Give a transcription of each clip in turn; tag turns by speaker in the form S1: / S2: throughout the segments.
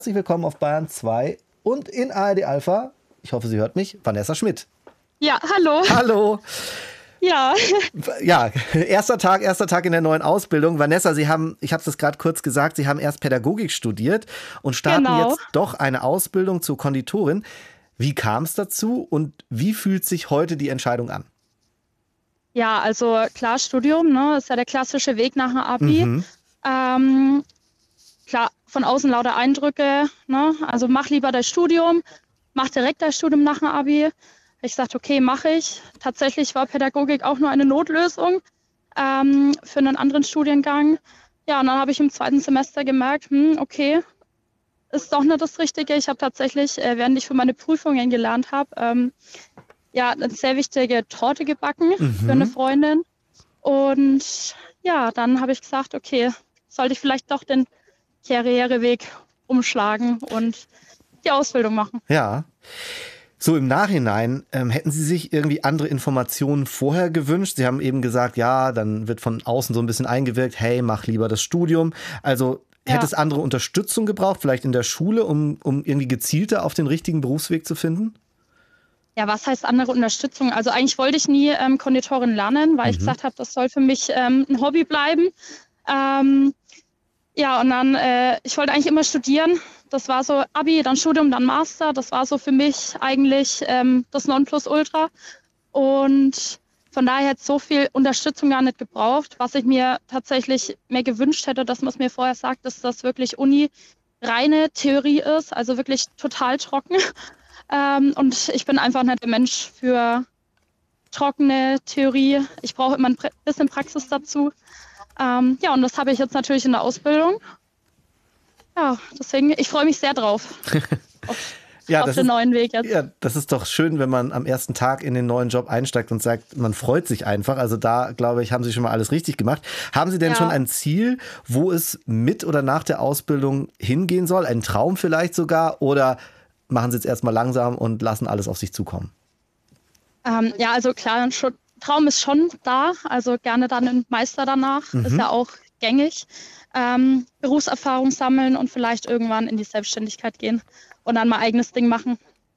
S1: Herzlich willkommen auf Bayern 2 und in ARD Alpha, ich hoffe, sie hört mich, Vanessa Schmidt.
S2: Ja, hallo.
S1: Hallo.
S2: Ja.
S1: Ja, erster Tag in der neuen Ausbildung. Vanessa, ich habe es gerade kurz gesagt, Sie haben erst Pädagogik studiert und starten jetzt doch eine Ausbildung zur Konditorin. Wie kam es dazu und wie fühlt sich heute die Entscheidung an?
S2: Ja, also klar, Studium, ne, ist ja der klassische Weg nach dem Abi. Klar, von außen lauter Eindrücke, ne? Also mach lieber das Studium, mach direkt das Studium nach dem Abi. Ich sagte, okay, mache ich. Tatsächlich war Pädagogik auch nur eine Notlösung für einen anderen Studiengang. Ja, und dann habe ich im zweiten Semester gemerkt, okay, ist doch nicht das Richtige. Ich habe tatsächlich, während ich für meine Prüfungen gelernt habe, eine sehr wichtige Torte gebacken für eine Freundin. Und ja, dann habe ich gesagt, okay, sollte ich vielleicht doch den Karriereweg umschlagen und die Ausbildung machen.
S1: Ja. So im Nachhinein, hätten Sie sich irgendwie andere Informationen vorher gewünscht? Sie haben eben gesagt, ja, dann wird von außen so ein bisschen eingewirkt, hey, mach lieber das Studium. Also hätte es andere Unterstützung gebraucht, vielleicht in der Schule, um irgendwie gezielter auf den richtigen Berufsweg zu finden?
S2: Ja, was heißt andere Unterstützung? Also eigentlich wollte ich nie Konditorin lernen, weil ich gesagt habe, das soll für mich ein Hobby bleiben. Ja, und dann, ich wollte eigentlich immer studieren. Das war so Abi, dann Studium, dann Master. Das war so für mich eigentlich das Nonplusultra. Und von daher hätte so viel Unterstützung gar nicht gebraucht. Was ich mir tatsächlich mehr gewünscht hätte, dass man es mir vorher sagt, dass das wirklich Uni reine Theorie ist, also wirklich total trocken. Und ich bin einfach nicht der Mensch für trockene Theorie. Ich brauche immer ein bisschen Praxis dazu. Ja, und das habe ich jetzt natürlich in der Ausbildung. Ja, deswegen, ich freue mich sehr drauf. Auf den neuen Weg jetzt.
S1: Ja, das ist doch schön, wenn man am ersten Tag in den neuen Job einsteigt und sagt, man freut sich einfach. Also da, glaube ich, haben Sie schon mal alles richtig gemacht. Haben Sie denn schon ein Ziel, wo es mit oder nach der Ausbildung hingehen soll? Ein Traum vielleicht sogar? Oder machen Sie jetzt erstmal langsam und lassen alles auf sich zukommen?
S2: Ja, also klar, Traum ist schon da. Also gerne dann ein Meister danach. Ist ja auch gängig. Berufserfahrung sammeln und vielleicht irgendwann in die Selbstständigkeit gehen und dann mal eigenes Ding machen.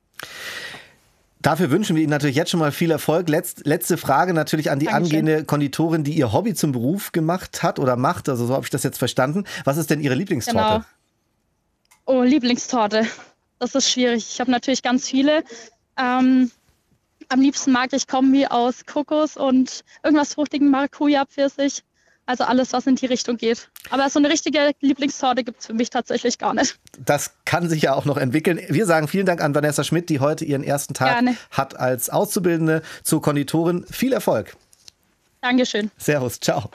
S1: Dafür wünschen wir Ihnen natürlich jetzt schon mal viel Erfolg. Letzte Frage natürlich an die angehende Konditorin, die ihr Hobby zum Beruf gemacht hat oder macht. Also so habe ich das jetzt verstanden. Was ist denn Ihre Lieblingstorte?
S2: Genau. Oh, Lieblingstorte. Das ist schwierig. Ich habe natürlich ganz viele. Am liebsten mag ich Kombi aus Kokos und irgendwas fruchtigen, Maracuja, Pfirsich. Also alles, was in die Richtung geht. Aber so eine richtige Lieblingstorte gibt es für mich tatsächlich gar nicht.
S1: Das kann sich ja auch noch entwickeln. Wir sagen vielen Dank an Vanessa Schmidt, die heute ihren ersten Tag hat als Auszubildende zur Konditorin. Viel Erfolg.
S2: Dankeschön.
S1: Servus, ciao.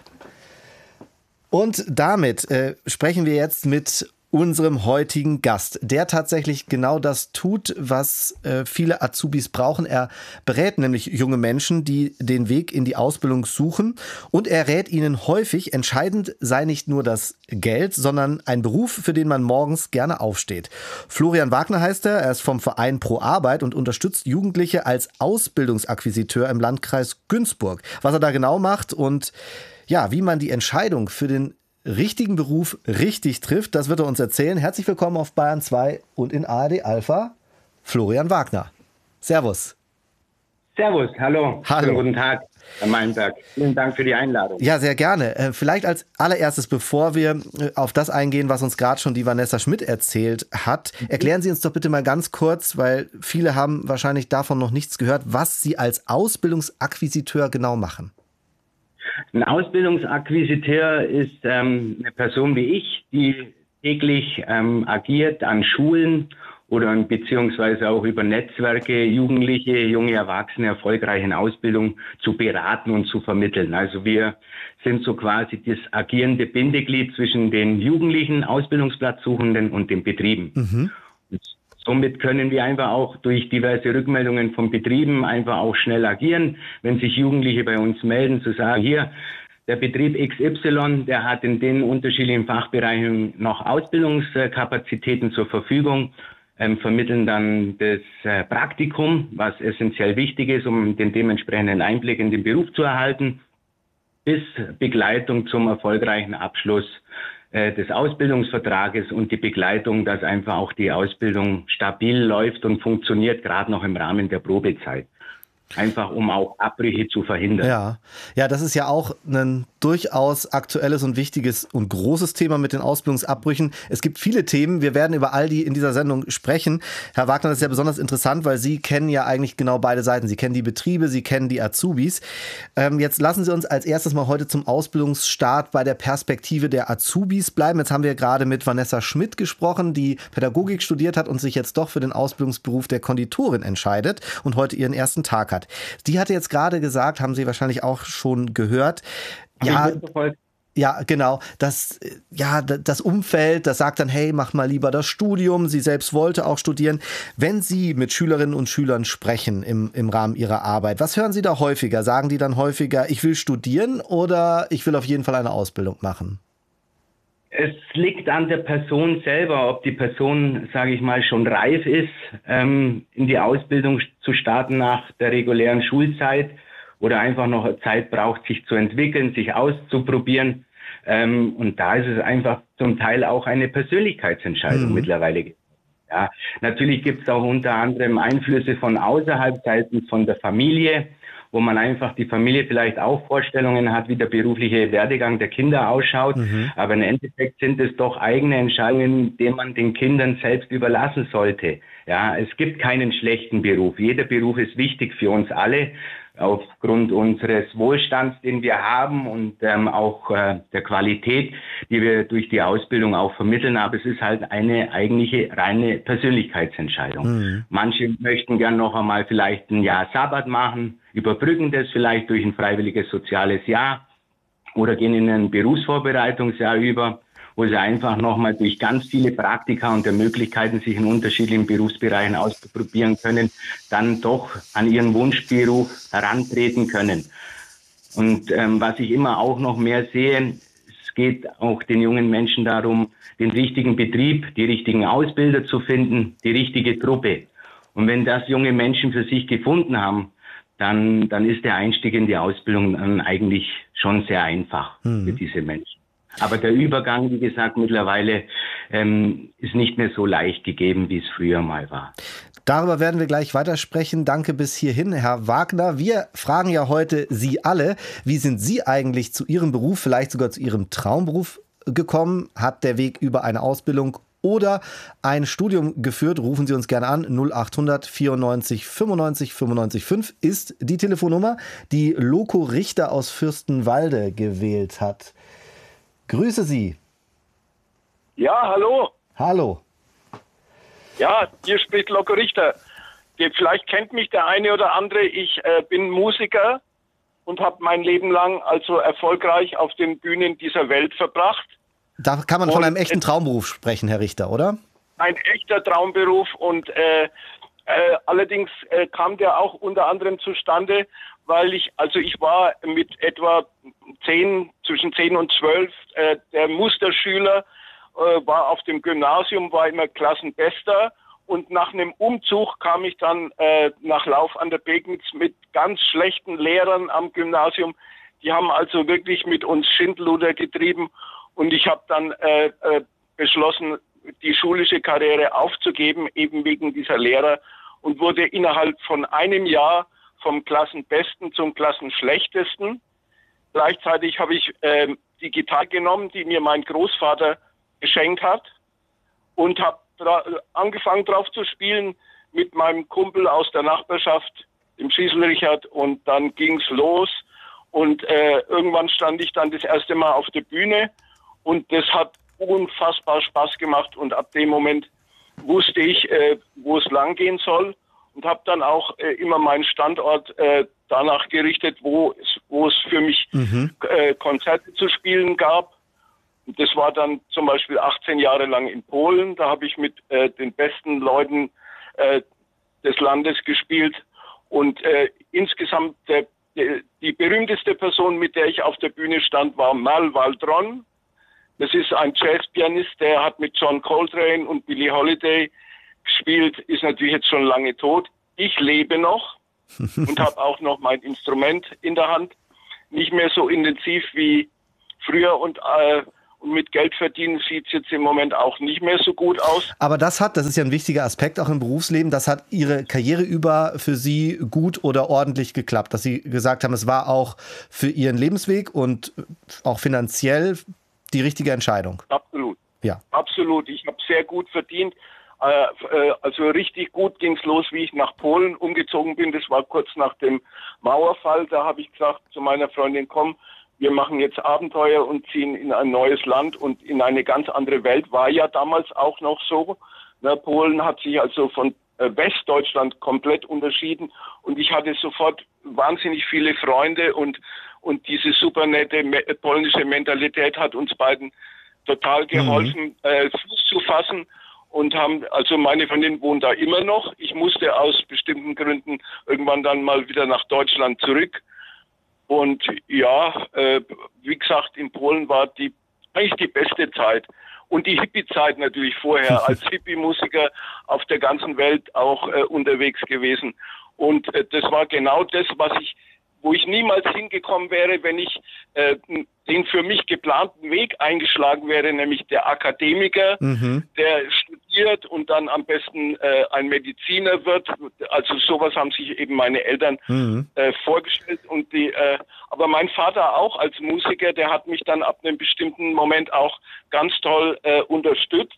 S1: Und damit sprechen wir jetzt mit unserem heutigen Gast, der tatsächlich genau das tut, was viele Azubis brauchen. Er berät nämlich junge Menschen, die den Weg in die Ausbildung suchen, und er rät ihnen häufig, entscheidend sei nicht nur das Geld, sondern ein Beruf, für den man morgens gerne aufsteht. Florian Wagner heißt er, er ist vom Verein Pro Arbeit und unterstützt Jugendliche als Ausbildungsakquisiteur im Landkreis Günzburg. Was er da genau macht und ja, wie man die Entscheidung für den richtigen Beruf richtig trifft, das wird er uns erzählen. Herzlich willkommen auf Bayern 2 und in ARD Alpha, Florian Wagner. Servus.
S3: Servus, hallo.
S1: Hallo.
S3: Schönen guten Tag, Herr Meinberg. Vielen Dank für die Einladung.
S1: Ja, sehr gerne. Vielleicht als allererstes, bevor wir auf das eingehen, was uns gerade schon die Vanessa Schmidt erzählt hat, erklären Sie uns doch bitte mal ganz kurz, weil viele haben wahrscheinlich davon noch nichts gehört, was Sie als Ausbildungsakquisiteur genau machen.
S3: Ein Ausbildungsakquisiteur ist eine Person wie ich, die täglich agiert an Schulen oder beziehungsweise auch über Netzwerke, Jugendliche, junge Erwachsene erfolgreich in Ausbildung zu beraten und zu vermitteln. Also wir sind so quasi das agierende Bindeglied zwischen den jugendlichen Ausbildungsplatzsuchenden und den Betrieben. Und somit können wir einfach auch durch diverse Rückmeldungen von Betrieben einfach auch schnell agieren, wenn sich Jugendliche bei uns melden, zu sagen, hier, der Betrieb XY, der hat in den unterschiedlichen Fachbereichen noch Ausbildungskapazitäten zur Verfügung, vermitteln dann das Praktikum, was essentiell wichtig ist, um den dementsprechenden Einblick in den Beruf zu erhalten, bis Begleitung zum erfolgreichen Abschluss des Ausbildungsvertrages und die Begleitung, dass einfach auch die Ausbildung stabil läuft und funktioniert, gerade noch im Rahmen der Probezeit. Einfach um auch Abbrüche zu verhindern.
S1: Ja, das ist ja auch ein durchaus aktuelles und wichtiges und großes Thema mit den Ausbildungsabbrüchen. Es gibt viele Themen, wir werden über all die in dieser Sendung sprechen. Herr Wagner, das ist ja besonders interessant, weil Sie kennen ja eigentlich genau beide Seiten. Sie kennen die Betriebe, Sie kennen die Azubis. Jetzt lassen Sie uns als erstes mal heute zum Ausbildungsstart bei der Perspektive der Azubis bleiben. Jetzt haben wir gerade mit Vanessa Schmidt gesprochen, die Pädagogik studiert hat und sich jetzt doch für den Ausbildungsberuf der Konditorin entscheidet und heute ihren ersten Tag hat. Die hatte jetzt gerade gesagt, haben Sie wahrscheinlich auch schon gehört, ja, genau, das Umfeld, das sagt dann, hey, mach mal lieber das Studium. Sie selbst wollte auch studieren. Wenn Sie mit Schülerinnen und Schülern sprechen im Rahmen Ihrer Arbeit, was hören Sie da häufiger? Sagen die dann häufiger, ich will studieren oder ich will auf jeden Fall eine Ausbildung machen?
S3: Es liegt an der Person selber, ob die Person, sage ich mal, schon reif ist, in die Ausbildung zu starten nach der regulären Schulzeit oder einfach noch Zeit braucht, sich zu entwickeln, sich auszuprobieren. Und da ist es einfach zum Teil auch eine Persönlichkeitsentscheidung mittlerweile. Ja, natürlich gibt es auch unter anderem Einflüsse von außerhalb, seitens von der Familie, wo man einfach die Familie vielleicht auch Vorstellungen hat, wie der berufliche Werdegang der Kinder ausschaut. Aber im Endeffekt sind es doch eigene Entscheidungen, die man den Kindern selbst überlassen sollte. Ja, es gibt keinen schlechten Beruf. Jeder Beruf ist wichtig für uns alle, aufgrund unseres Wohlstands, den wir haben und auch der Qualität, die wir durch die Ausbildung auch vermitteln. Aber es ist halt eine eigentliche reine Persönlichkeitsentscheidung. Manche möchten gern noch einmal vielleicht ein Jahr Sabbat machen, überbrücken das vielleicht durch ein freiwilliges soziales Jahr oder gehen in ein Berufsvorbereitungsjahr über, wo sie einfach nochmal durch ganz viele Praktika und der Möglichkeiten, sich in unterschiedlichen Berufsbereichen auszuprobieren können, dann doch an ihren Wunschberuf herantreten können. Und was ich immer auch noch mehr sehe, es geht auch den jungen Menschen darum, den richtigen Betrieb, die richtigen Ausbilder zu finden, die richtige Truppe. Und wenn das junge Menschen für sich gefunden haben, dann ist der Einstieg in die Ausbildung dann eigentlich schon sehr einfach für diese Menschen. Aber der Übergang, wie gesagt, mittlerweile ist nicht mehr so leicht gegeben, wie es früher mal war.
S1: Darüber werden wir gleich weitersprechen. Danke bis hierhin, Herr Wagner. Wir fragen ja heute Sie alle, wie sind Sie eigentlich zu Ihrem Beruf, vielleicht sogar zu Ihrem Traumberuf gekommen? Hat der Weg über eine Ausbildung oder ein Studium geführt? Rufen Sie uns gerne an. 0800 94 95 95 5 ist die Telefonnummer, die Loco Richter aus Fürstenwalde gewählt hat. Grüße Sie.
S4: Ja, hallo.
S1: Hallo.
S4: Ja, hier spricht Loco Richter. Vielleicht kennt mich der eine oder andere. Ich bin Musiker und habe mein Leben lang also erfolgreich auf den Bühnen dieser Welt verbracht.
S1: Da kann man von einem echten Traumberuf sprechen, Herr Richter, oder?
S4: Ein echter Traumberuf und allerdings kam der auch unter anderem zustande, weil ich war mit etwa zwischen 10 und 12 der Musterschüler, war auf dem Gymnasium, war immer Klassenbester und nach einem Umzug kam ich dann nach Lauf an der Pegnitz mit ganz schlechten Lehrern am Gymnasium. Die haben also wirklich mit uns Schindluder getrieben und ich habe dann beschlossen, die schulische Karriere aufzugeben, eben wegen dieser Lehrer und wurde innerhalb von einem Jahr vom Klassenbesten zum Klassenschlechtesten. Gleichzeitig habe ich die Gitarre genommen, die mir mein Großvater geschenkt hat und habe angefangen drauf zu spielen mit meinem Kumpel aus der Nachbarschaft, dem Schießel Richard, und dann ging's los und irgendwann stand ich dann das erste Mal auf der Bühne und das hat unfassbar Spaß gemacht und ab dem Moment wusste ich, wo es lang gehen soll und habe dann auch immer meinen Standort danach gerichtet, wo es für mich Konzerte zu spielen gab. Das war dann zum Beispiel 18 Jahre lang in Polen. Da habe ich mit den besten Leuten des Landes gespielt. Und insgesamt die berühmteste Person, mit der ich auf der Bühne stand, war Mal Waldron. Das ist ein Jazzpianist, der hat mit John Coltrane und Billie Holiday gespielt, ist natürlich jetzt schon lange tot. Ich lebe noch und habe auch noch mein Instrument in der Hand. Nicht mehr so intensiv wie früher und Und mit Geld verdienen sieht es jetzt im Moment auch nicht mehr so gut aus.
S1: Aber das ist ja ein wichtiger Aspekt auch im Berufsleben, das hat Ihre Karriere über für Sie gut oder ordentlich geklappt, dass Sie gesagt haben, es war auch für Ihren Lebensweg und auch finanziell die richtige Entscheidung.
S4: Absolut.
S1: Ja.
S4: Absolut. Ich habe sehr gut verdient. Also richtig gut ging es los, wie ich nach Polen umgezogen bin. Das war kurz nach dem Mauerfall. Da habe ich gesagt zu meiner Freundin, komm, wir machen jetzt Abenteuer und ziehen in ein neues Land und in eine ganz andere Welt. War ja damals auch noch so. Polen hat sich also von Westdeutschland komplett unterschieden und ich hatte sofort wahnsinnig viele Freunde und diese super nette polnische Mentalität hat uns beiden total geholfen, Fuß zu fassen und also meine Freundin wohnt da immer noch. Ich musste aus bestimmten Gründen irgendwann dann mal wieder nach Deutschland zurück. Und ja, wie gesagt, in Polen war eigentlich die beste Zeit. Und die Hippie-Zeit natürlich vorher, als Hippie-Musiker auf der ganzen Welt auch unterwegs gewesen. Und das war genau das, wo ich niemals hingekommen wäre, wenn ich den für mich geplanten Weg eingeschlagen wäre, nämlich der Akademiker, der studiert und dann am besten ein Mediziner wird. Also sowas haben sich eben meine Eltern vorgestellt. Aber mein Vater auch als Musiker, der hat mich dann ab einem bestimmten Moment auch ganz toll unterstützt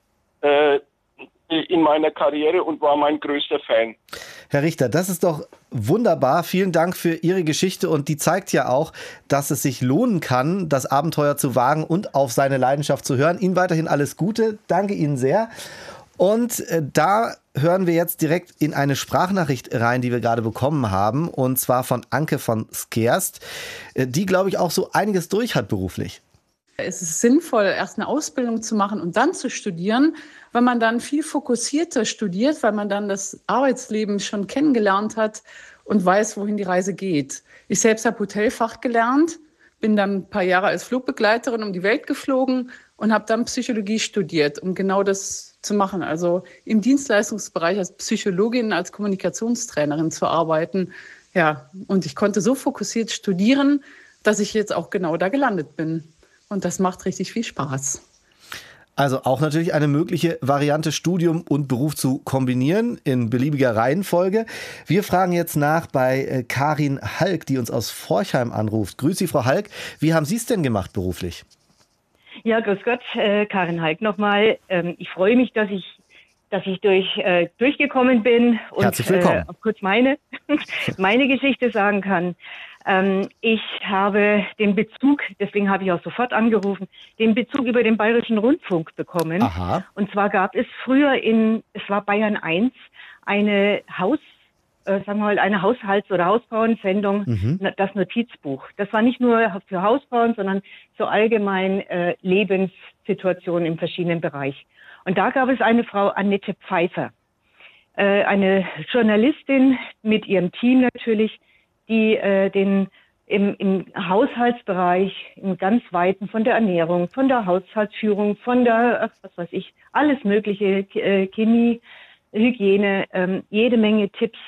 S4: in meiner Karriere und war mein größter Fan.
S1: Herr Richter, das ist doch wunderbar. Vielen Dank für Ihre Geschichte und die zeigt ja auch, dass es sich lohnen kann, das Abenteuer zu wagen und auf seine Leidenschaft zu hören. Ihnen weiterhin alles Gute. Danke Ihnen sehr. Und da hören wir jetzt direkt in eine Sprachnachricht rein, die wir gerade bekommen haben, und zwar von Anke von Skerst, die, glaube ich, auch so einiges durch hat beruflich.
S5: Es ist sinnvoll, erst eine Ausbildung zu machen und dann zu studieren, weil man dann viel fokussierter studiert, weil man dann das Arbeitsleben schon kennengelernt hat und weiß, wohin die Reise geht. Ich selbst habe Hotelfach gelernt, bin dann ein paar Jahre als Flugbegleiterin um die Welt geflogen und habe dann Psychologie studiert, um genau das zu machen. Also im Dienstleistungsbereich als Psychologin, als Kommunikationstrainerin zu arbeiten. Ja, und ich konnte so fokussiert studieren, dass ich jetzt auch genau da gelandet bin. Und das macht richtig viel Spaß.
S1: Also auch natürlich eine mögliche Variante, Studium und Beruf zu kombinieren in beliebiger Reihenfolge. Wir fragen jetzt nach bei Karin Halk, die uns aus Forchheim anruft. Grüß Sie, Frau Halk. Wie haben Sie es denn gemacht beruflich?
S6: Ja, grüß Gott, Karin Halk nochmal. Ich freue mich, dass ich durchgekommen bin und
S1: herzlich willkommen.
S6: Auch kurz meine Geschichte sagen kann. Ich habe den Bezug, deswegen habe ich auch sofort angerufen, den Bezug über den Bayerischen Rundfunk bekommen.
S1: Aha.
S6: Und zwar gab es früher es war Bayern 1, eine Haushalts- oder Hausfrauensendung, das Notizbuch. Das war nicht nur für Hausfrauen, sondern so allgemein Lebenssituationen im verschiedenen Bereich. Und da gab es eine Frau, Annette Pfeiffer, eine Journalistin mit ihrem Team natürlich, die im Haushaltsbereich, im ganz Weiten, von der Ernährung, von der Haushaltsführung, von der, alles mögliche, Chemie, Hygiene, jede Menge Tipps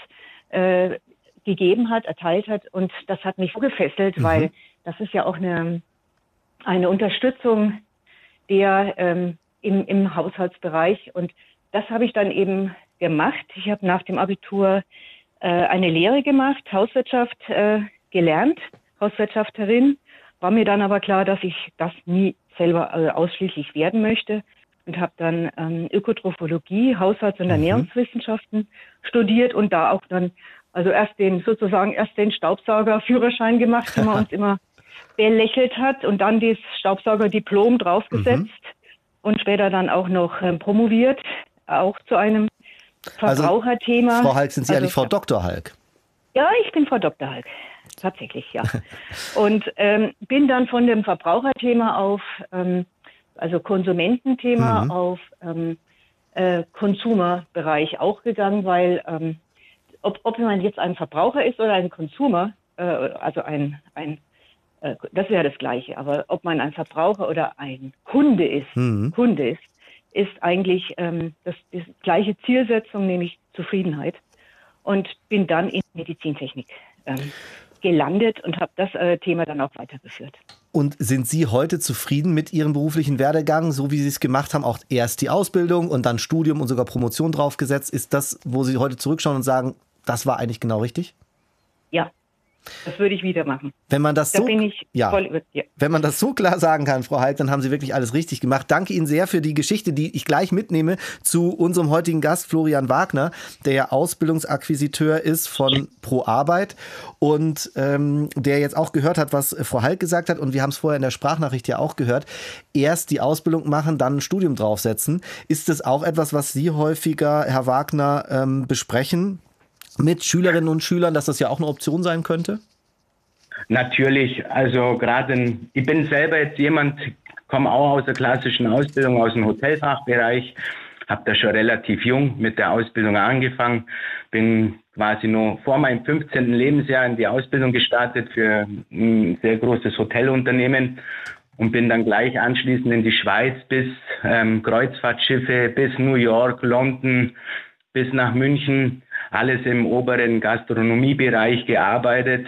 S6: gegeben hat, erteilt hat. Und das hat mich so gefesselt, weil das ist ja auch eine Unterstützung der im Haushaltsbereich. Und das habe ich dann eben gemacht. Ich habe nach dem Abitur eine Lehre gemacht, Hauswirtschaft gelernt, Hauswirtschafterin. War mir dann aber klar, dass ich das nie selber ausschließlich werden möchte und habe dann Ökotrophologie, Haushalts- und Ernährungswissenschaften studiert und da auch dann erst den Staubsaugerführerschein gemacht, den man uns immer belächelt hat, und dann das Staubsaugerdiplom draufgesetzt und später dann auch noch promoviert, auch zu einem Verbraucherthema.
S1: Also, Frau Halk, sind Sie eigentlich Frau Dr. Halk?
S6: Ja, ich bin Frau Dr. Halk. Tatsächlich, ja. Und bin dann von dem Verbraucherthema auf, Konsumententhema auf Consumer-Bereich auch gegangen, weil ob man jetzt ein Verbraucher ist oder ein Consumer, das ist ja das Gleiche, aber ob man ein Verbraucher oder ein Kunde ist eigentlich das gleiche Zielsetzung, nämlich Zufriedenheit. Und bin dann in Medizintechnik gelandet und habe das Thema dann auch weitergeführt.
S1: Und sind Sie heute zufrieden mit Ihrem beruflichen Werdegang, so wie Sie es gemacht haben, auch erst die Ausbildung und dann Studium und sogar Promotion draufgesetzt? Ist das, wo Sie heute zurückschauen und sagen, das war eigentlich genau richtig?
S6: Ja, das würde ich wieder machen.
S1: Wenn man das
S6: Da bin ich voll
S1: Wenn man das so klar sagen kann, Frau Halk, dann haben Sie wirklich alles richtig gemacht. Danke Ihnen sehr für die Geschichte, die ich gleich mitnehme zu unserem heutigen Gast Florian Wagner, der ja Ausbildungsakquisiteur ist von Pro Arbeit und der jetzt auch gehört hat, was Frau Halk gesagt hat. Und wir haben es vorher in der Sprachnachricht ja auch gehört. Erst die Ausbildung machen, dann ein Studium draufsetzen. Ist das auch etwas, was Sie häufiger, Herr Wagner, besprechen mit Schülerinnen und Schülern, dass das ja auch eine Option sein könnte?
S3: Natürlich, also ich bin selber jetzt jemand, komme auch aus der klassischen Ausbildung, aus dem Hotelfachbereich, habe da schon relativ jung mit der Ausbildung angefangen, bin quasi nur vor meinem 15. Lebensjahr in die Ausbildung gestartet für ein sehr großes Hotelunternehmen und bin dann gleich anschließend in die Schweiz bis Kreuzfahrtschiffe, bis New York, London, bis nach München, alles im oberen Gastronomiebereich gearbeitet.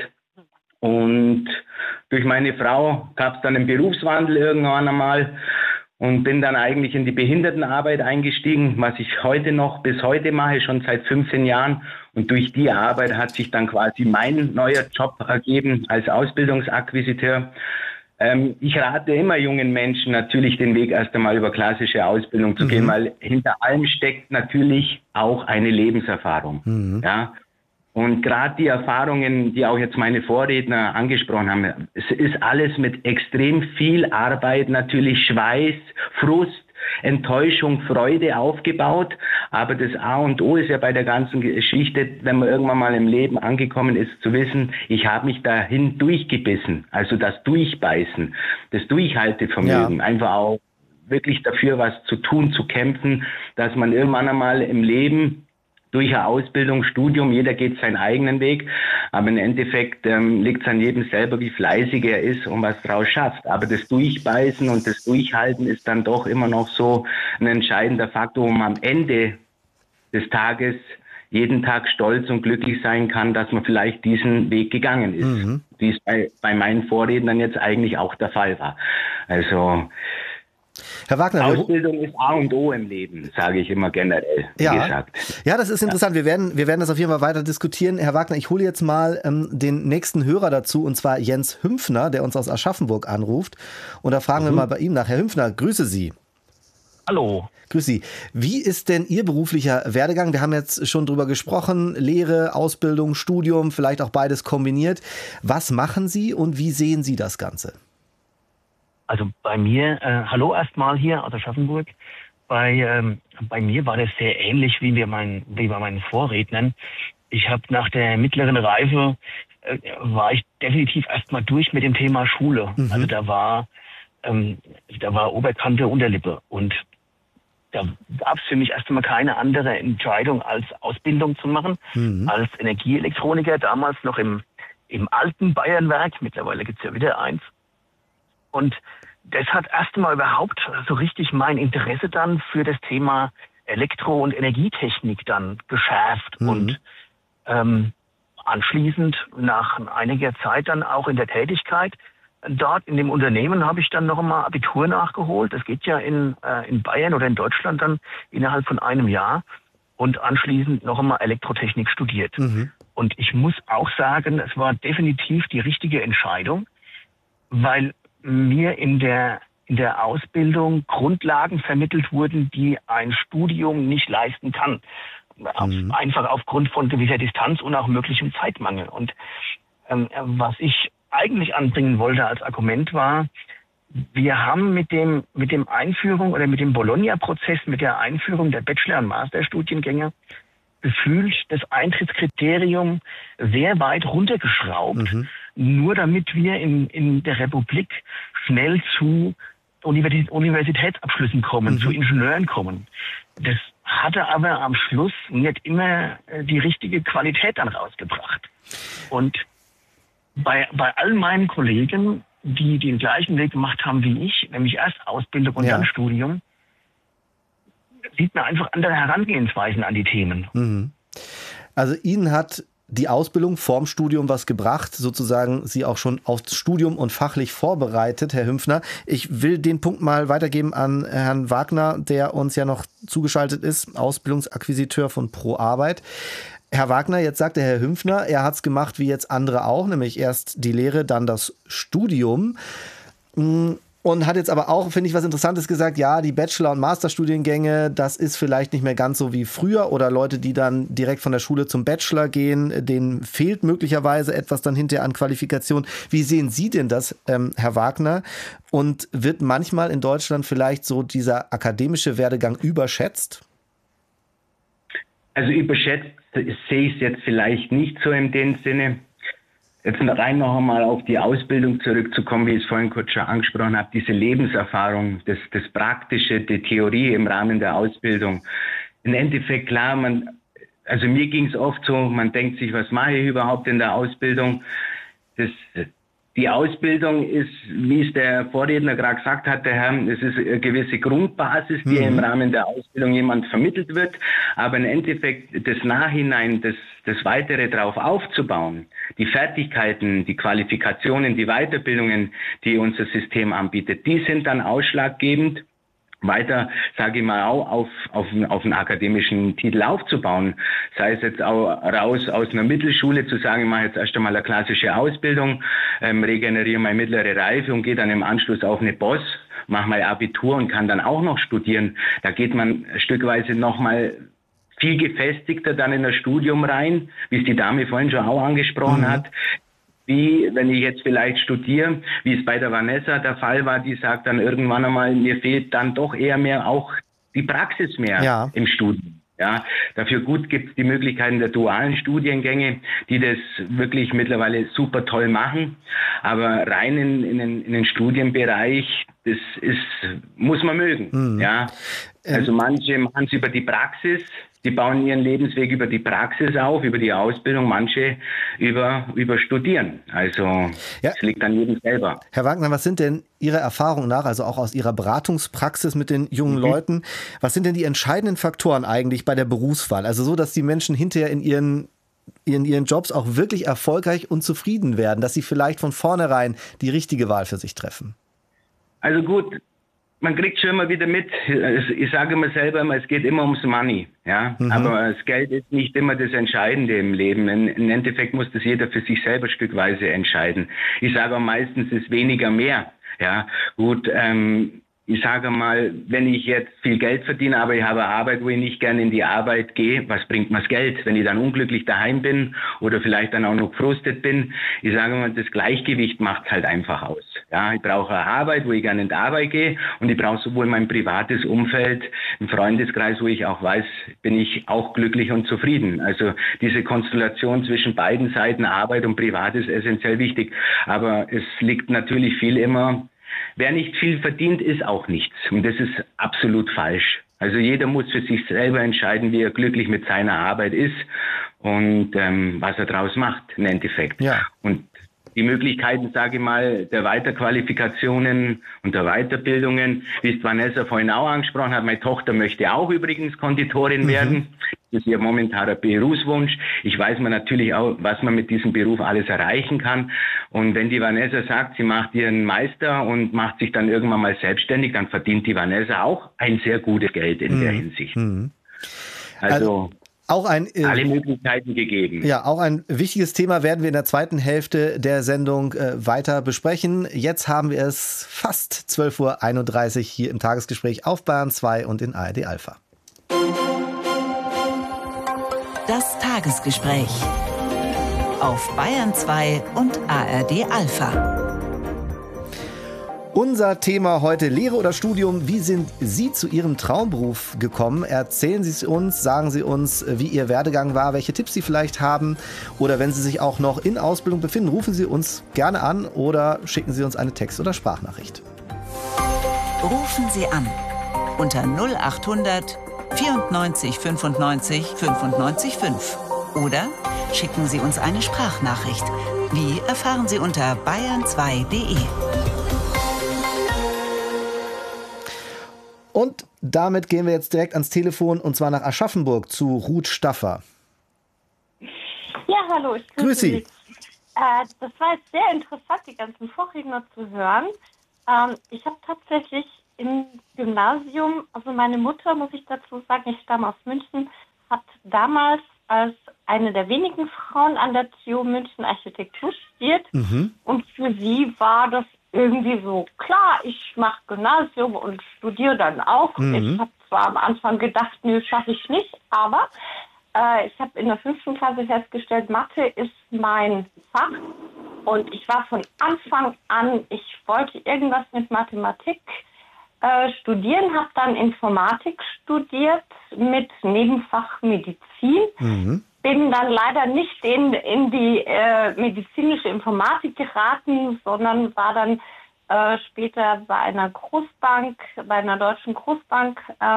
S3: Und durch meine Frau gab es dann einen Berufswandel irgendwann einmal und bin dann eigentlich in die Behindertenarbeit eingestiegen, was ich heute noch bis heute mache, schon seit 15 Jahren. Und durch die Arbeit hat sich dann quasi mein neuer Job ergeben als Ausbildungsakquisiteur. Ich rate immer jungen Menschen natürlich den Weg erst einmal über klassische Ausbildung zu gehen, weil hinter allem steckt natürlich auch eine Lebenserfahrung. Ja. Und gerade die Erfahrungen, die auch jetzt meine Vorredner angesprochen haben, es ist alles mit extrem viel Arbeit, natürlich Schweiß, Frust, Enttäuschung, Freude aufgebaut. Aber das A und O ist ja bei der ganzen Geschichte, wenn man irgendwann mal im Leben angekommen ist, zu wissen, ich habe mich dahin durchgebissen. Also das Durchbeißen, das Durchhaltevermögen, einfach auch wirklich dafür was zu tun, zu kämpfen, dass man irgendwann einmal im Leben durch eine Ausbildung, Studium, jeder geht seinen eigenen Weg, aber im Endeffekt liegt es an jedem selber, wie fleißig er ist und was draus schafft. Aber das Durchbeißen und das Durchhalten ist dann doch immer noch so ein entscheidender Faktor, wo man am Ende des Tages jeden Tag stolz und glücklich sein kann, dass man vielleicht diesen Weg gegangen ist, wie es bei meinen Vorrednern jetzt eigentlich auch der Fall war. Also
S1: Herr Wagner,
S3: Ausbildung ist A und O im Leben, sage ich immer generell, wie gesagt.
S1: Ja, das ist interessant. Wir werden das auf jeden Fall weiter diskutieren. Herr Wagner, ich hole jetzt mal den nächsten Hörer dazu, und zwar Jens Hümpfner, der uns aus Aschaffenburg anruft. Und da fragen wir mal bei ihm nach. Herr Hümpfner, grüße Sie.
S7: Hallo.
S1: Grüß Sie. Wie ist denn Ihr beruflicher Werdegang? Wir haben jetzt schon drüber gesprochen. Lehre, Ausbildung, Studium, vielleicht auch beides kombiniert. Was machen Sie und wie sehen Sie das Ganze?
S7: Also bei mir, hallo erstmal hier aus Aschaffenburg. Bei mir war das sehr ähnlich wie bei meinen Vorrednern. Ich habe nach der mittleren Reife, war ich definitiv erstmal durch mit dem Thema Schule. Also da war Oberkante, Unterlippe. Und da gab es für mich erst einmal keine andere Entscheidung, als Ausbildung zu machen, als Energieelektroniker, damals noch im alten Bayernwerk. Mittlerweile gibt es ja wieder eins. Und das hat erst einmal überhaupt so richtig mein Interesse dann für das Thema Elektro- und Energietechnik dann geschärft. Und anschließend nach einiger Zeit dann auch in der Tätigkeit dort in dem Unternehmen habe ich dann noch einmal Abitur nachgeholt. Das geht ja in Bayern oder in Deutschland dann innerhalb von einem Jahr. Und anschließend noch einmal Elektrotechnik studiert. Und ich muss auch sagen, es war definitiv die richtige Entscheidung, weil mir in der Ausbildung Grundlagen vermittelt wurden, die ein Studium nicht leisten kann. Einfach aufgrund von gewisser Distanz und auch möglichem Zeitmangel. Und was ich eigentlich anbringen wollte als Argument war, wir haben mit dem Einführung oder mit dem Bologna-Prozess, mit der Einführung der Bachelor- und Masterstudiengänge gefühlt das Eintrittskriterium sehr weit runtergeschraubt, nur damit wir in der Republik schnell zu Universitätsabschlüssen kommen, zu Ingenieuren kommen. Das hatte aber am Schluss nicht immer die richtige Qualität dann rausgebracht. Und bei all meinen Kollegen, die den gleichen Weg gemacht haben wie ich, nämlich erst Ausbildung und dann Studium, sieht man einfach andere Herangehensweisen an die Themen.
S1: Also Ihnen hat die Ausbildung vorm Studium was gebracht, sozusagen Sie auch schon aufs Studium und fachlich vorbereitet, Herr Hümpfner. Ich will den Punkt mal weitergeben an Herrn Wagner, der uns ja noch zugeschaltet ist, Ausbildungsakquisiteur von Pro Arbeit. Herr Wagner, jetzt sagte Herr Hümpfner, er hat es gemacht wie jetzt andere auch, nämlich erst die Lehre, dann das Studium. Und hat jetzt aber auch, finde ich, was Interessantes gesagt, ja, die Bachelor- und Masterstudiengänge, das ist vielleicht nicht mehr ganz so wie früher oder Leute, die dann direkt von der Schule zum Bachelor gehen, denen fehlt möglicherweise etwas dann hinterher an Qualifikation. Wie sehen Sie denn das, Herr Wagner? Und wird manchmal in Deutschland vielleicht so dieser akademische Werdegang überschätzt?
S3: Also überschätzt sehe ich es jetzt vielleicht nicht so in dem Sinne. Jetzt rein noch einmal auf die Ausbildung zurückzukommen, wie ich es vorhin kurz schon angesprochen habe, diese Lebenserfahrung, das Praktische, die Theorie im Rahmen der Ausbildung. Im Endeffekt, klar, also mir ging es oft so, man denkt sich, was mache ich überhaupt in der Ausbildung? Die Ausbildung ist, wie es der Vorredner gerade gesagt hat, der Herr, es ist eine gewisse Grundbasis, die im Rahmen der Ausbildung jemand vermittelt wird. Aber im Endeffekt das Nachhinein, das Weitere drauf aufzubauen, die Fertigkeiten, die Qualifikationen, die Weiterbildungen, die unser System anbietet, die sind dann ausschlaggebend, weiter, sage ich mal, auch auf einen akademischen Titel aufzubauen. Sei es jetzt auch raus aus einer Mittelschule zu sagen, ich mache jetzt erst einmal eine klassische Ausbildung, regeneriere meine mittlere Reife und gehe dann im Anschluss auf eine BOS, mache mein Abitur und kann dann auch noch studieren. Da geht man stückweise nochmal viel gefestigter dann in das Studium rein, wie es die Dame vorhin schon auch angesprochen hat. Wie, wenn ich jetzt vielleicht studiere, wie es bei der Vanessa der Fall war, die sagt dann irgendwann einmal, mir fehlt dann doch eher mehr auch die Praxis mehr im Studium. Ja, dafür gut gibt es die Möglichkeiten der dualen Studiengänge, die das wirklich mittlerweile super toll machen. Aber rein in den Studienbereich, das muss man mögen. Ja, also manche machen es über die Praxis. Die bauen ihren Lebensweg über die Praxis auf, über die Ausbildung, manche über Studieren. Also es liegt an jedem selber.
S1: Herr Wagner, was sind denn Ihrer Erfahrung nach, also auch aus Ihrer Beratungspraxis mit den jungen Leuten, was sind denn die entscheidenden Faktoren eigentlich bei der Berufswahl? Also so, dass die Menschen hinterher in ihren Jobs auch wirklich erfolgreich und zufrieden werden, dass sie vielleicht von vornherein die richtige Wahl für sich treffen?
S3: Also gut, man kriegt schon immer wieder mit, ich sage immer selber, es geht immer ums Money, ja. Aber das Geld ist nicht immer das Entscheidende im Leben. Im Endeffekt muss das jeder für sich selber stückweise entscheiden. Ich sage auch meistens, ist weniger mehr, ja. Gut, ich sage mal, wenn ich jetzt viel Geld verdiene, aber ich habe Arbeit, wo ich nicht gerne in die Arbeit gehe, was bringt mir das Geld? Wenn ich dann unglücklich daheim bin oder vielleicht dann auch noch gefrustet bin, ich sage mal, das Gleichgewicht macht halt einfach aus. Ja, ich brauche eine Arbeit, wo ich gerne in die Arbeit gehe und ich brauche sowohl mein privates Umfeld, einen Freundeskreis, wo ich auch weiß, bin ich auch glücklich und zufrieden. Also diese Konstellation zwischen beiden Seiten, Arbeit und Privat, ist essentiell wichtig. Aber es liegt natürlich viel immer, wer nicht viel verdient, ist auch nichts. Und das ist absolut falsch. Also jeder muss für sich selber entscheiden, wie er glücklich mit seiner Arbeit ist und was er daraus macht im Endeffekt. Ja. Und die Möglichkeiten, sage ich mal, der Weiterqualifikationen und der Weiterbildungen, wie es Vanessa vorhin auch angesprochen hat. Meine Tochter möchte auch übrigens Konditorin werden. Das ist ihr momentaner Berufswunsch. Ich weiß mir natürlich auch, was man mit diesem Beruf alles erreichen kann. Und wenn die Vanessa sagt, sie macht ihren Meister und macht sich dann irgendwann mal selbstständig, dann verdient die Vanessa auch ein sehr gutes Geld in der Hinsicht. Also
S1: auch
S3: alle Möglichkeiten gegeben.
S1: Ja, auch ein wichtiges Thema werden wir in der zweiten Hälfte der Sendung weiter besprechen. Jetzt haben wir es fast 12:31 Uhr hier im Tagesgespräch auf Bayern 2 und in ARD Alpha.
S8: Das Tagesgespräch auf Bayern 2 und ARD Alpha.
S1: Unser Thema heute: Lehre oder Studium. Wie sind Sie zu Ihrem Traumberuf gekommen? Erzählen Sie es uns, sagen Sie uns, wie Ihr Werdegang war, welche Tipps Sie vielleicht haben. Oder wenn Sie sich auch noch in Ausbildung befinden, rufen Sie uns gerne an oder schicken Sie uns eine Text- oder Sprachnachricht.
S8: Rufen Sie an unter 0800 94 95 95 5 oder schicken Sie uns eine Sprachnachricht. Wie erfahren Sie unter bayern2.de.
S1: Und damit gehen wir jetzt direkt ans Telefon und zwar nach Aschaffenburg zu Ruth Staffer.
S9: Ja, hallo, ich
S1: Grüß Sie.
S9: Das war jetzt sehr interessant, die ganzen Vorredner zu hören. Ich habe tatsächlich im Gymnasium, also meine Mutter, muss ich dazu sagen, ich stamme aus München, hat damals als eine der wenigen Frauen an der TU München Architektur studiert. Und für sie war das irgendwie so, klar, ich mache Gymnasium und studiere dann auch. Ich habe zwar am Anfang gedacht, nö, schaffe ich nicht, aber ich habe in der 5. Klasse festgestellt, Mathe ist mein Fach. Und ich war von Anfang an, ich wollte irgendwas mit Mathematik studieren, habe dann Informatik studiert mit Nebenfach Medizin. Bin dann leider nicht in die medizinische Informatik geraten, sondern war dann später bei einer Großbank, bei einer deutschen Großbank.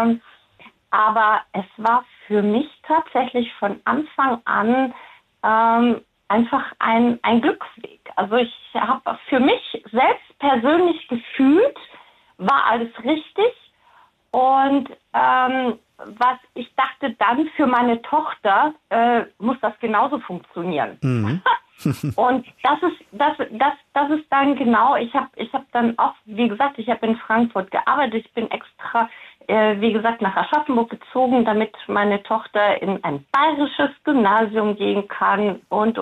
S9: Aber es war für mich tatsächlich von Anfang an einfach ein Glücksweg. Also ich habe für mich selbst persönlich gefühlt, war alles richtig. Und was ich dachte dann für meine Tochter, muss das genauso funktionieren. Und das ist dann genau, ich hab dann auch, wie gesagt, ich habe in Frankfurt gearbeitet, ich bin extra, wie gesagt, nach Aschaffenburg gezogen, damit meine Tochter in ein bayerisches Gymnasium gehen kann und.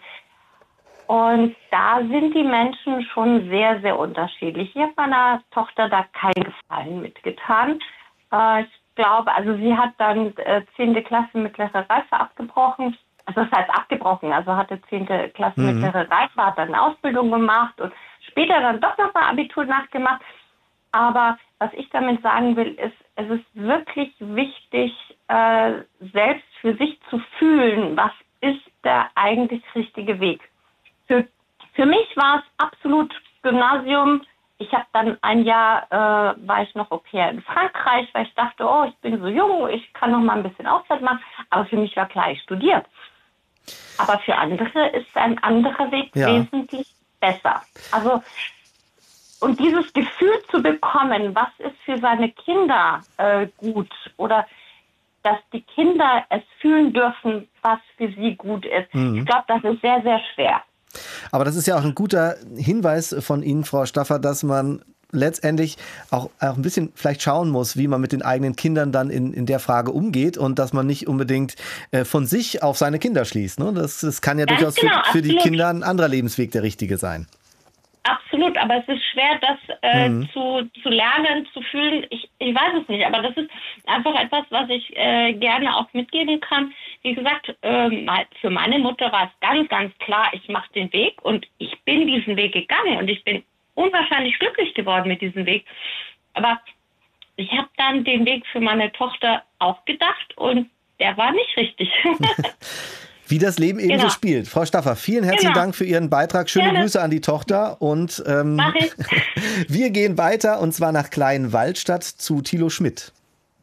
S9: Und da sind die Menschen schon sehr, sehr unterschiedlich. Ich habe meiner Tochter da keinen Gefallen mitgetan. Ich glaube, also sie hat dann 10. Klasse mittlere Reife abgebrochen. Also das heißt abgebrochen, also hatte 10. Klasse mittlere Reife, hat dann eine Ausbildung gemacht und später dann doch noch mal Abitur nachgemacht. Aber was ich damit sagen will, ist, es ist wirklich wichtig, selbst für sich zu fühlen, was ist der eigentlich richtige Weg. Für mich war es absolut Gymnasium. Ich habe dann ein Jahr, war ich noch Au pair in Frankreich, weil ich dachte, oh, ich bin so jung, ich kann noch mal ein bisschen Auszeit machen. Aber für mich war klar, ich studiere. Aber für andere ist ein anderer Weg wesentlich besser. Also, und dieses Gefühl zu bekommen, was ist für seine Kinder gut oder dass die Kinder es fühlen dürfen, was für sie gut ist. Ich glaube, das ist sehr, sehr schwer.
S1: Aber das ist ja auch ein guter Hinweis von Ihnen, Frau Staffer, dass man letztendlich auch ein bisschen vielleicht schauen muss, wie man mit den eigenen Kindern dann in der Frage umgeht und dass man nicht unbedingt von sich auf seine Kinder schließt. Ne? Das kann ja durchaus für die Kinder ein anderer Lebensweg der richtige sein.
S9: Absolut, aber es ist schwer, das zu lernen, zu fühlen. Ich weiß es nicht, aber das ist einfach etwas, was ich gerne auch mitgeben kann. Wie gesagt, für meine Mutter war es ganz, ganz klar, ich mache den Weg und ich bin diesen Weg gegangen und ich bin unwahrscheinlich glücklich geworden mit diesem Weg. Aber ich habe dann den Weg für meine Tochter auch gedacht und der war nicht richtig.
S1: Wie das Leben eben so spielt. Frau Staffer, vielen herzlichen Dank für Ihren Beitrag. Schöne Grüße an die Tochter. Und
S9: Mach ich.
S1: Wir gehen weiter und zwar nach Kleinwaldstadt zu Thilo Schmidt.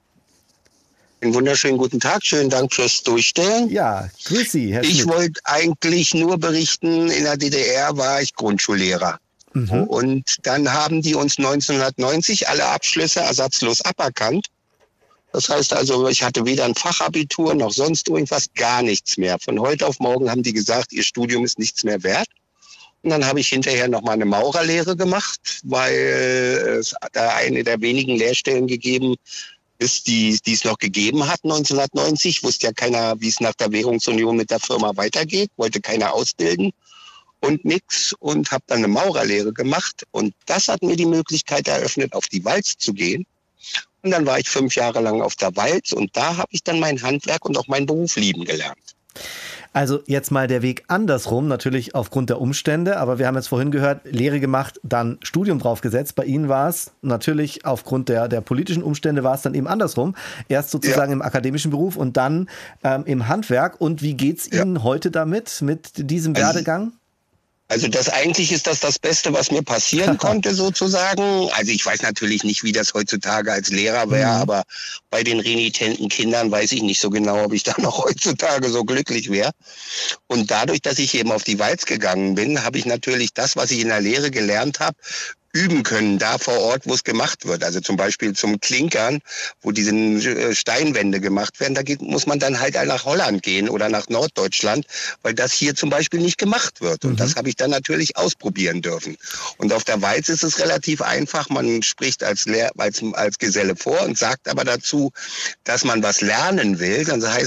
S10: Einen wunderschönen guten Tag. Schönen Dank fürs Durchstellen.
S1: Ja, grüß Sie, Herr Schmidt.
S10: Ich wollte eigentlich nur berichten, in der DDR war ich Grundschullehrer. Und dann haben die uns 1990 alle Abschlüsse ersatzlos aberkannt. Das heißt also, ich hatte weder ein Fachabitur noch sonst irgendwas, gar nichts mehr. Von heute auf morgen haben die gesagt, ihr Studium ist nichts mehr wert. Und dann habe ich hinterher noch mal eine Maurerlehre gemacht, weil es da eine der wenigen Lehrstellen gegeben ist, die es noch gegeben hat 1990. Wusste ja keiner, wie es nach der Währungsunion mit der Firma weitergeht, wollte keiner ausbilden und nix und habe dann eine Maurerlehre gemacht. Und das hat mir die Möglichkeit eröffnet, auf die Walz zu gehen. Und dann war ich 5 Jahre lang auf der Walz und da habe ich dann mein Handwerk und auch meinen Beruf lieben gelernt.
S1: Also jetzt mal der Weg andersrum, natürlich aufgrund der Umstände, aber wir haben jetzt vorhin gehört, Lehre gemacht, dann Studium draufgesetzt. Bei Ihnen war es natürlich aufgrund der politischen Umstände war es dann eben andersrum. Erst sozusagen im akademischen Beruf und dann im Handwerk. Und wie geht's Ihnen heute damit, mit diesem Werdegang?
S10: Also eigentlich ist das Beste, was mir passieren konnte sozusagen. Also ich weiß natürlich nicht, wie das heutzutage als Lehrer wäre, aber bei den renitenten Kindern weiß ich nicht so genau, ob ich da noch heutzutage so glücklich wäre. Und dadurch, dass ich eben auf die Walz gegangen bin, habe ich natürlich das, was ich in der Lehre gelernt habe, üben können, da vor Ort, wo es gemacht wird. Also zum Beispiel zum Klinkern, wo diese Steinwände gemacht werden, muss man dann halt nach Holland gehen oder nach Norddeutschland, weil das hier zum Beispiel nicht gemacht wird. Und das habe ich dann natürlich ausprobieren dürfen. Und auf der Walz ist es relativ einfach. Man spricht als Geselle vor und sagt aber dazu, dass man was lernen will. Dann heißt